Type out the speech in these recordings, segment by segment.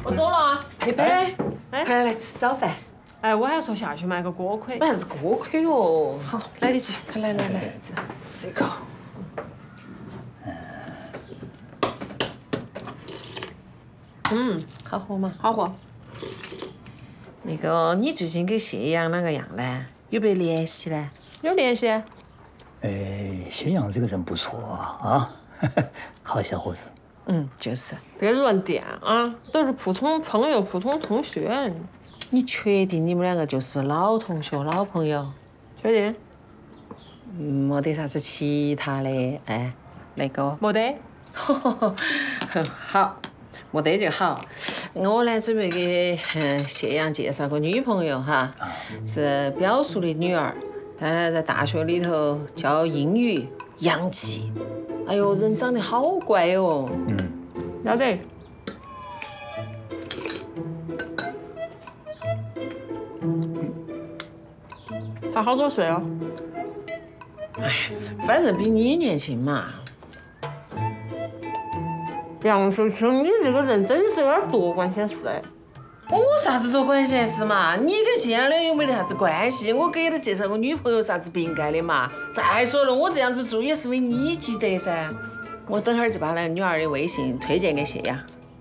我走了啊。 佩佩，快来吃早饭。 哎，我还说下去买个锅盔。 买啥子锅盔哦？ 好，来得及。 快来，吃一口。好喝吗？ 好喝。 那个，你最近跟谢阳啷个样呢？有没有联系呢？ 有联系。 谢阳这个人不错啊，好小伙子。 就是。 别乱点啊，都是普通朋友、普通同学。 你确定你们两个就是老同学、老朋友？ 确定？ 没得啥子其他的，哎，那个。 没得。 好，没得就好。我呢，准备给谢阳介绍个女朋友哈，是表叔的女儿，她呢在大学里头教英语，洋气。哎呦，人长得好乖哦。 要得。他好多岁了？ 反正比你年轻嘛。 杨叔叔，你这个人真是有点多管闲事哎。 我啥子多管闲事嘛？你跟谢阳两又没得啥子关系，我给他介绍个女朋友啥子不应该的嘛？再说了，我这样子做也是为你积德噻。我等会儿就把那个女儿的微信推荐给谢阳。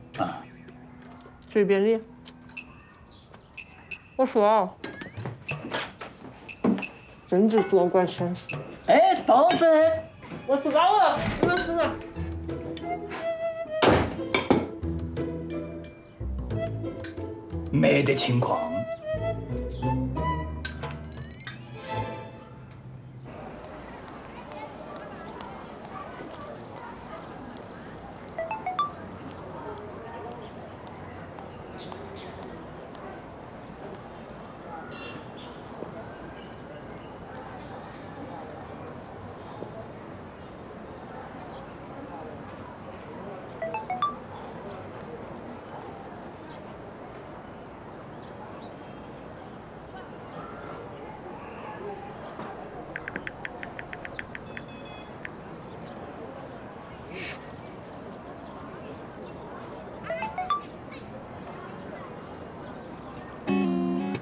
随便你。我说啊，真是多管闲事。 哎，包子。 我知道了，你们吃嘛。 没得情况。